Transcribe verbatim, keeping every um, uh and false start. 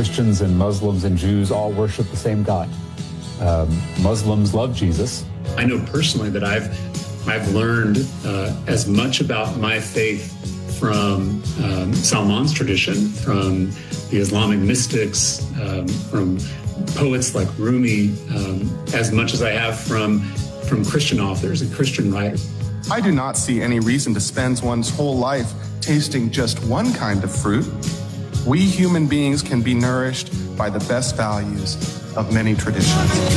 Christians and Muslims and Jews all worship the same God. Um, Muslims love Jesus. I know personally that I've I've learned uh, as much about my faith from um, Salman's tradition, from the Islamic mystics, um, from poets like Rumi, um, as much as I have from, from Christian authors and Christian writers. I do not see any reason to spend one's whole life tasting just one kind of fruit. We human beings can be nourished by the best values of many traditions.